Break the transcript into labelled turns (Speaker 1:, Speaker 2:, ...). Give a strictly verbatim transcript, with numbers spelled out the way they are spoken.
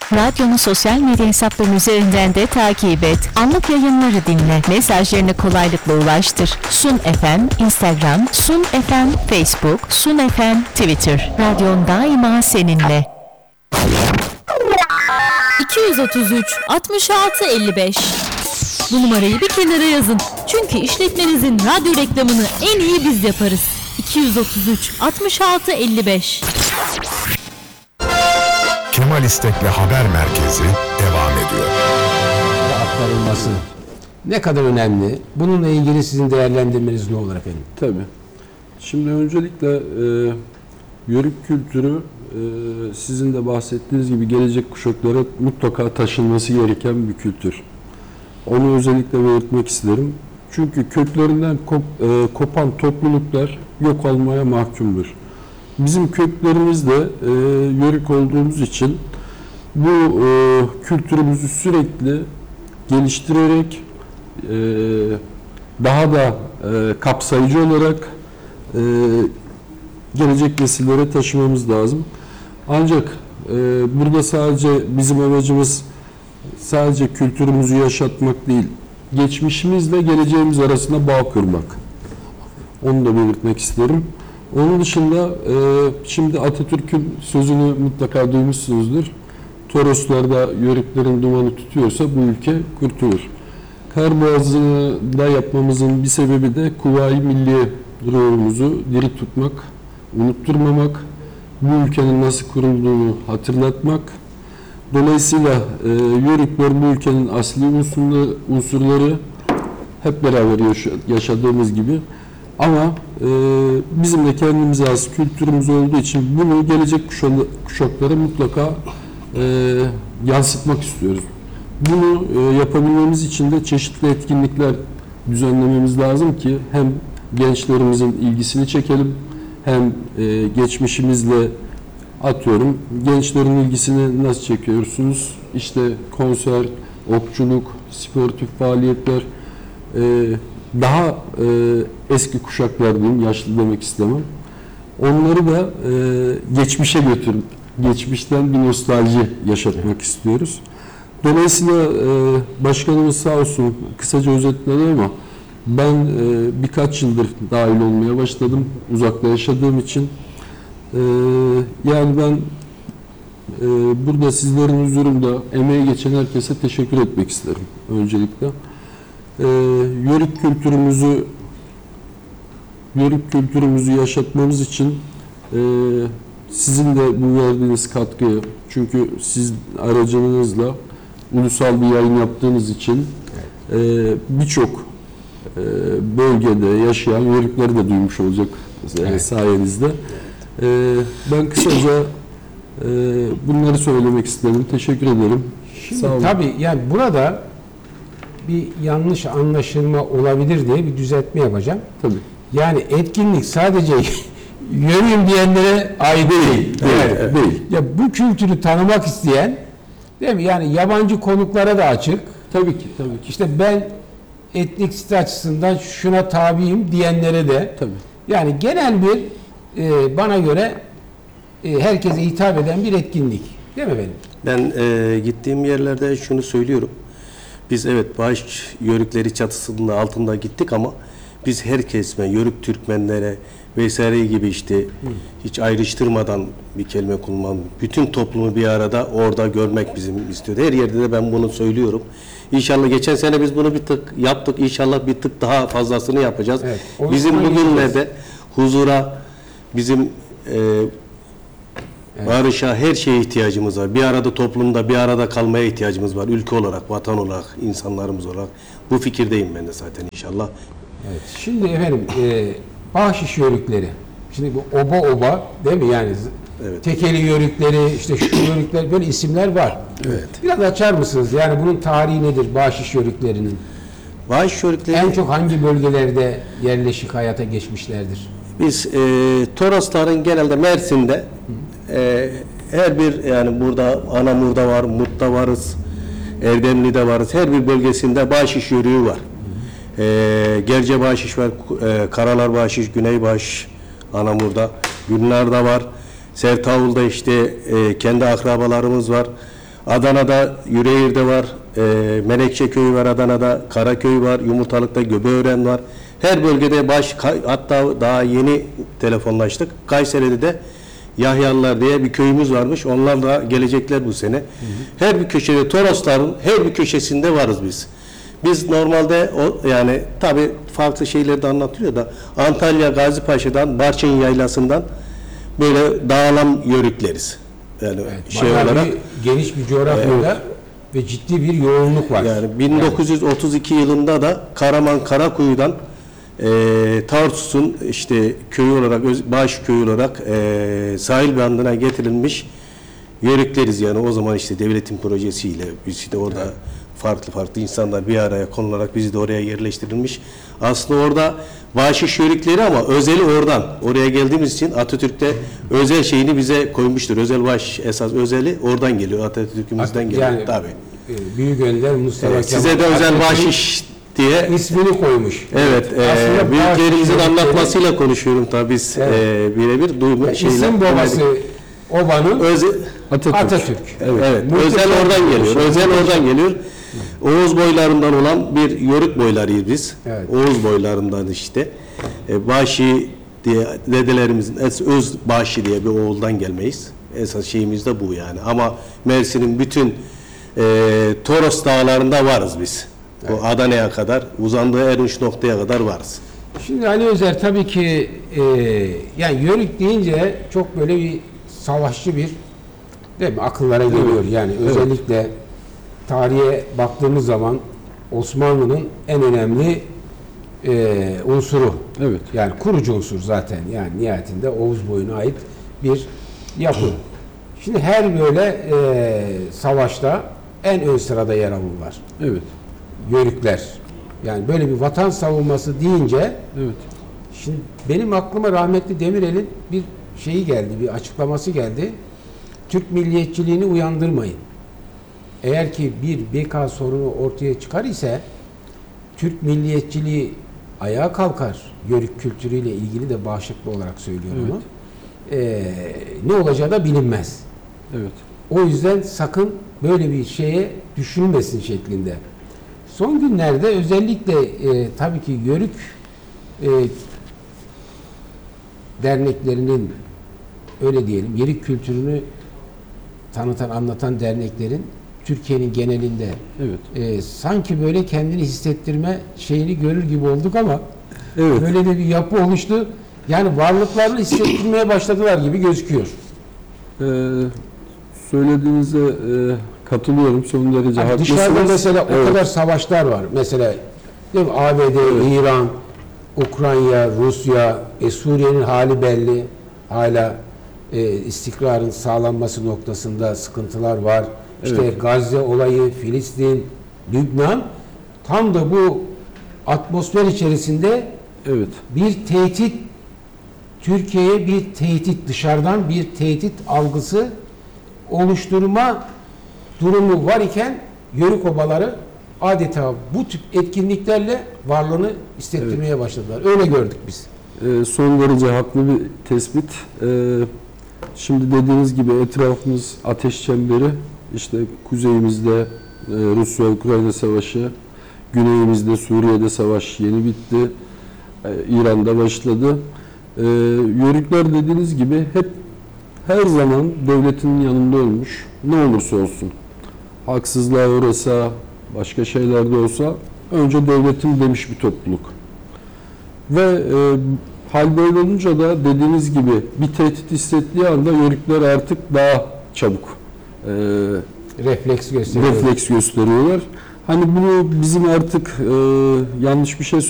Speaker 1: Radyonun sosyal medya hesapları üzerinden de takip et. Anlık yayınları dinle. Mesajlarını kolaylıkla ulaştır. Sun F M, Instagram, Sun F M, Facebook, Sun F M, Twitter. Radyon daima seninle.
Speaker 2: iki yüz otuz üç altmış altı elli beş. Bu numarayı bir kenara yazın. Çünkü işletmenizin radyo reklamını en iyi biz yaparız. iki yüz otuz üç altmış altı elli beş.
Speaker 3: Kemal İstek'le Haber Merkezi devam ediyor.
Speaker 4: Aktarılması ne kadar önemli? Bununla ilgili sizin değerlendirmeniz ne olur efendim?
Speaker 5: Tabii. Şimdi öncelikle e, yörük kültürü e, sizin de bahsettiğiniz gibi gelecek kuşaklara mutlaka taşınması gereken bir kültür. Onu özellikle belirtmek isterim. Çünkü köklerinden kop, e, kopan topluluklar yok olmaya mahkumdur. Bizim köklerimiz de e, yörük olduğumuz için bu e, kültürümüzü sürekli geliştirerek e, daha da e, kapsayıcı olarak e, gelecek nesillere taşımamız lazım. Ancak e, burada sadece bizim amacımız sadece kültürümüzü yaşatmak değil, geçmişimizle geleceğimiz arasında bağ kurmak. Onu da belirtmek isterim. Onun dışında e, şimdi Atatürk'ün sözünü mutlaka duymuşsunuzdur. Toroslarda yörüklerin dumanı tutuyorsa bu ülke kurtulur. Karboğazı'nı da yapmamızın bir sebebi de Kuvayi Milliye ruhumuzu diri tutmak, unutturmamak, bu ülkenin nasıl kurulduğunu hatırlatmak. Dolayısıyla e, yörükler bu ülkenin asli unsurları, unsurları hep beraber yaşa, yaşadığımız gibi. Ama e, bizim de kendimize has kültürümüz olduğu için bunu gelecek kuşak, kuşaklara mutlaka e, yansıtmak istiyoruz. Bunu e, yapabilmemiz için de çeşitli etkinlikler düzenlememiz lazım ki hem gençlerimizin ilgisini çekelim, hem e, geçmişimizle atıyorum gençlerin ilgisini nasıl çekiyorsunuz? İşte konser, okçuluk, sportif faaliyetler, e, daha e, eski kuşaklar diyeyim, yaşlı demek istemem. Onları da e, geçmişe götürüp, geçmişten bir nostalji yaşatmak istiyoruz. Dolayısıyla e, başkanımız sağ olsun kısaca özetledi ama ben e, birkaç yıldır dahil olmaya başladım uzakta yaşadığım için. E, yani ben e, burada sizlerin huzurunda emeği geçen herkese teşekkür etmek isterim öncelikle. E, yörük kültürümüzü yörük kültürümüzü yaşatmamız için e, sizin de bu verdiğiniz katkıyı, çünkü siz aracınızla ulusal bir yayın yaptığınız için e, birçok e, bölgede yaşayan yörükleri de duymuş olacak evet. sayenizde. E, ben kısaca e, bunları söylemek istedim. Teşekkür ederim.
Speaker 4: Şimdi, Sağ olun. Tabii yani burada bir yanlış anlaşılma olabilir diye bir düzeltme yapacağım.
Speaker 5: Tabii.
Speaker 4: Yani etkinlik sadece yörüğüm diyenlere ait değil.
Speaker 5: Değil.
Speaker 4: Evet,
Speaker 5: evet. değil.
Speaker 4: Ya bu kültürü tanımak isteyen, değil mi? Yani yabancı konuklara da açık.
Speaker 5: Tabii ki, tabii ki.
Speaker 4: İşte ben etnisite açısından şuna tabiyim diyenlere de.
Speaker 5: Tabii.
Speaker 4: Yani genel bir e, bana göre e, herkese hitap eden bir etkinlik. Değil mi efendim?
Speaker 6: Ben e, gittiğim yerlerde şunu söylüyorum. Biz evet Bağış Yörükleri çatısında altında gittik ama biz her kesme, Yörük Türkmenlere vesaire gibi işte Hı. hiç ayrıştırmadan bir kelime kullanmam. Bütün toplumu bir arada orada görmek bizim istiyor. Her yerde de ben bunu söylüyorum. İnşallah geçen sene biz bunu bir tık yaptık. İnşallah bir tık daha fazlasını yapacağız. Evet, bizim bugünlerde huzura, bizim e, evet. barışa, her şeye ihtiyacımız var. Bir arada toplumda bir arada kalmaya ihtiyacımız var. Ülke olarak, vatan olarak, insanlarımız olarak. Bu fikirdeyim ben de zaten inşallah.
Speaker 4: Evet. Şimdi efendim e, bahşiş yörükleri. Şimdi bu oba oba değil mi yani? Evet. Tekeli yörükleri, işte şu yörükler, böyle isimler var.
Speaker 6: Evet.
Speaker 4: Biraz açar mısınız? Yani bunun tarihi nedir bahşiş yörüklerinin?
Speaker 6: Bahşiş yörükleri
Speaker 4: en çok hangi bölgelerde yerleşik hayata geçmişlerdir?
Speaker 6: Biz e, Torosların genelde Mersin'de e, her bir yani burada Anamur'da var, Mut'ta varız, Erdemli'de varız. Her bir bölgesinde bahşiş yörüğü var. E, Gerce bahşiş var, e, Karalar bahşiş, Güney bahşiş Anamur'da, Gülnar'da var. Sertavul'da işte e, kendi akrabalarımız var. Adana'da Yüreğir'de var, e, Menekşe Köyü var Adana'da, Karaköy var, Yumurtalık'ta Göbeören var. Her bölgede baş, hatta daha yeni telefonlaştık. Kayseri'de de Yahyalılar diye bir köyümüz varmış. Onlar da gelecekler bu sene. Hı hı. Her bir köşede, Torosların her bir köşesinde varız biz. Biz normalde o yani tabii farklı şeyleri de anlatıyor da Antalya Gazipaşa'dan, Barçın Yaylası'ndan böyle dağılan yörükleriz. Yani
Speaker 4: Evet,
Speaker 6: şey
Speaker 4: bayağı
Speaker 6: olarak
Speaker 4: bir geniş bir coğrafyada
Speaker 6: Evet.
Speaker 4: ve ciddi bir yoğunluk var.
Speaker 6: yani bin dokuz yüz otuz iki yılında da Karaman Karakuyu'dan e, Tarsus'un işte köyü olarak, baş köyü olarak e, sahil bandına getirilmiş yörükleriz yani o zaman işte devletin projesiyle biz işte orada evet. farklı farklı insanlar bir araya konularak bizi de oraya yerleştirilmiş. Aslında orada bahşiş yörükleri ama özeli oradan. Oraya geldiğimiz için Atatürk'te özel şeyini bize koymuştur. Özel bahşiş esas özeli oradan geliyor. Atatürk'ümüzden geliyor.
Speaker 4: Yani,
Speaker 6: tabii.
Speaker 4: Büyük Önder Mustafa
Speaker 6: Evet,
Speaker 4: Kemal
Speaker 6: size de özel
Speaker 4: Atatürk'ün
Speaker 6: bahşiş diye
Speaker 4: ismini koymuş.
Speaker 6: Evet, e, büyüklerimizin
Speaker 4: bahşiş
Speaker 6: anlatmasıyla konuşuyorum tabii biz
Speaker 4: Evet.
Speaker 6: e, birebir duyma
Speaker 4: yani
Speaker 6: şeyler.
Speaker 4: İsim babası obanın
Speaker 6: Özel,
Speaker 5: Atatürk.
Speaker 4: Atatürk.
Speaker 6: evet, evet.
Speaker 4: Muhteşem
Speaker 6: özel oradan
Speaker 4: bir
Speaker 6: geliyor.
Speaker 4: şey.
Speaker 6: Özel oradan geliyor. Oğuz boylarından olan bir yörük boylarıyız biz.
Speaker 4: Evet.
Speaker 6: Oğuz boylarından işte. E, Başi diye dedelerimizin es- öz Başi diye bir oğuldan gelmeyiz. Esas şeyimiz de bu yani. Ama Mersin'in bütün e, Toros dağlarında varız biz. Evet. O Adana'ya kadar uzandığı en uç noktaya kadar varız.
Speaker 4: Şimdi Ali Özer tabii ki e, yani yörük deyince çok böyle bir savaşçı bir değil mi? Akıllara geliyor. Yani evet. Özellikle tarihe baktığımız zaman Osmanlı'nın en önemli e, unsuru.
Speaker 5: Evet.
Speaker 4: Yani kurucu unsur zaten. Yani nihayetinde Oğuz boyuna ait bir yapı. Şimdi her böyle e, savaşta en ön sırada yer alırlar.
Speaker 5: Evet.
Speaker 4: Yörükler. Yani böyle bir vatan savunması deyince
Speaker 5: Evet.
Speaker 4: şimdi benim aklıma rahmetli Demirel'in bir şeyi geldi, bir açıklaması geldi. Türk milliyetçiliğini uyandırmayın. Eğer ki bir B K sorunu ortaya çıkar ise Türk milliyetçiliği ayağa kalkar. Yörük kültürüyle ilgili de bağışıklı olarak söylüyorum
Speaker 5: Evet.
Speaker 4: onu. Ee, ne olacağı da bilinmez.
Speaker 5: Evet.
Speaker 4: O yüzden sakın böyle bir şeye düşünmesin şeklinde. Son günlerde özellikle e, tabii ki yörük e, derneklerinin öyle diyelim yörük kültürünü tanıtan, anlatan derneklerin Türkiye'nin genelinde
Speaker 5: Evet.
Speaker 4: e, sanki böyle kendini hissettirme şeyini görür gibi olduk ama
Speaker 5: Evet.
Speaker 4: böyle de bir yapı oluştu. Yani varlıklarını hissettirmeye başladılar gibi gözüküyor.
Speaker 5: Ee, söylediğinize e, katılıyorum. Son derece
Speaker 4: Hani
Speaker 5: haklısınız.
Speaker 4: dışarıda mesela
Speaker 5: Evet.
Speaker 4: o kadar savaşlar var. Mesela değil mi? A B D,
Speaker 5: Evet.
Speaker 4: İran, Ukrayna, Rusya, e, Suriye'nin hali belli. Hala e, istikrarın sağlanması noktasında sıkıntılar var. İşte
Speaker 5: Evet.
Speaker 4: Gazze olayı, Filistin, Lübnan tam da bu atmosfer içerisinde
Speaker 5: Evet.
Speaker 4: bir tehdit, Türkiye'ye bir tehdit, dışarıdan bir tehdit algısı oluşturma durumu var iken yörük obaları adeta bu tip etkinliklerle varlığını hissettirmeye evet. başladılar. Öyle gördük biz.
Speaker 5: Ee, son derece haklı bir tespit. Ee, şimdi dediğiniz gibi etrafımız ateş çemberi. İşte kuzeyimizde e, Rusya-Ukrayna savaşı, güneyimizde Suriye'de savaş yeni bitti. Ee, İran'da başladı. Ee, yörükler dediğiniz gibi hep her zaman devletin yanında olmuş. Ne olursa olsun. Haksızlığa uğrasa, başka şeyler de olsa önce devletim demiş bir topluluk. Ve e, hal böyle olunca da dediğiniz gibi bir tehdit hissettiği anda yörükler artık daha çabuk e,
Speaker 4: refleks gösteriyorlar.
Speaker 5: refleks gösteriyorlar. Hani bunu bizim artık e, yanlış bir şey